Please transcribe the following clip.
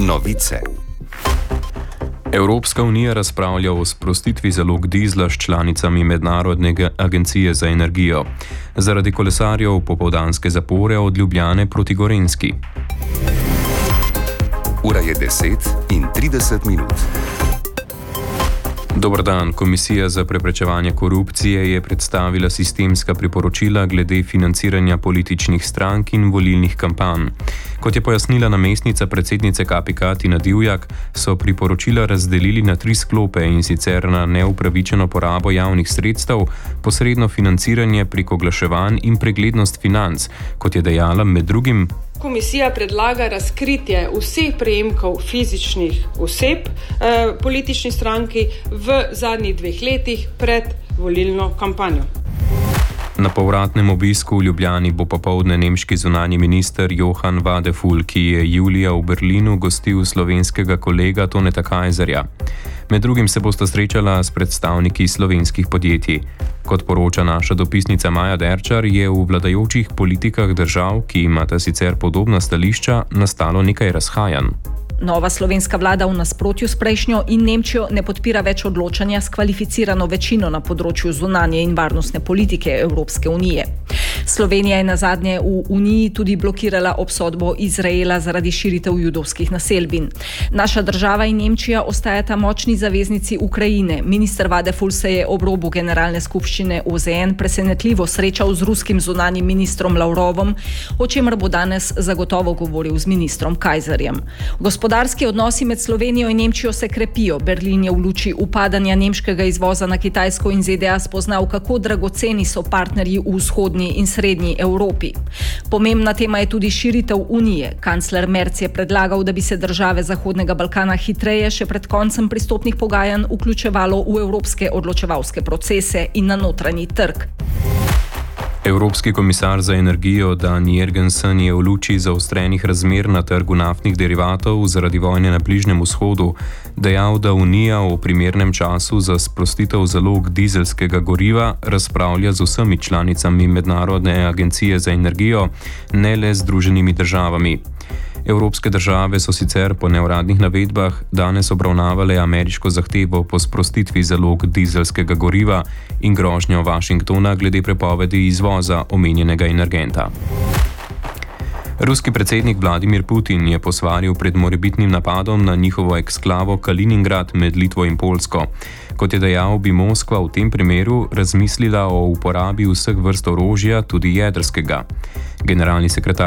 Novice. Evropska unija razpravlja o sprostitvi zalog dizla s članicami Mednarodne agencije za energijo zaradi kolesarjev popoldanske zapore od Ljubljane proti Gorenjski. Ura je 10:30. Dober dan. Komisija za preprečevanje korupcije je predstavila sistemska priporočila glede financiranja političnih strank in volilnih kampanj. Kot je pojasnila namestnica predsednice KPK Tina Divjak, so priporočila razdelili na 3 sklope, in sicer na neupravičeno porabo javnih sredstev, posredno financiranje prek oglaševanj in preglednost financ, kot je dejala med drugim. Komisija predlaga razkritje vseh prejemkov fizičnih oseb politični stranki v zadnjih 2 letih pred volilno kampanjo. Na povratnem obisku v Ljubljani bo popoldne nemški zunanji minister Johann Wadephul, ki je julija v Berlinu gostil slovenskega kolega Toneta Kajzerja. Med drugim se bosta srečala s predstavniki slovenskih podjetij. Kot poroča naša dopisnica Maja Derčar, je v vladajočih politikah držav, ki imata sicer podobna stališča, nastalo nekaj razhajanj. Nova slovenska vlada v nasprotju s prejšnjo in Nemčijo ne podpira več odločanja s kvalificirano večino na področju zunanje in varnostne politike Evropske unije. Slovenija je nazadnje v Uniji tudi blokirala obsodbo Izraela zaradi širitev judovskih naselbin. Naša država in Nemčija ostajata močni zaveznici Ukrajine. Minister Wadephul se je ob robu generalne skupščine OZN presenetljivo srečal z ruskim zunanjim ministrom Lavrovom, o čemer bo danes zagotovo govoril z ministrom Kajzerjem. Gospodarski odnosi med Slovenijo in Nemčijo se krepijo. Berlin je v luči upadanja nemškega izvoza na Kitajsko in ZDA spoznal, kako dragoceni so partnerji v vzhodnji in srednji Evropi. Pomembna tema je tudi širitev Unije. Kancler Merz je predlagal, da bi se države Zahodnega Balkana hitreje še pred koncem pristopnih pogajanj vključevalo v evropske odločevalske procese in na notranji trg. Evropski komisar za energijo Dan Jørgensen je v luči zaostrenih razmer na trgu naftnih derivatov zaradi vojne na Bližnjem vzhodu dejal, da Unija v primernem času za sprostitev zalog dizelskega goriva razpravlja z vsemi članicami Mednarodne agencije za energijo, ne le z Združenimi državami. Evropske države so sicer po neuradnih navedbah danes obravnavale ameriško zahtevo po sprostitvi zalog dizelskega goriva in grožnjo Washingtona glede prepovedi izvoza omenjenega energenta. Ruski predsednik Vladimir Putin je posvaril pred morebitnim napadom na njihovo eksklavo Kaliningrad med Litvo in Poljsko. Kot je dejal, bi Moskva v tem primeru razmislila o uporabi vseh vrst orožja, tudi jedrskega. Generalni sekretar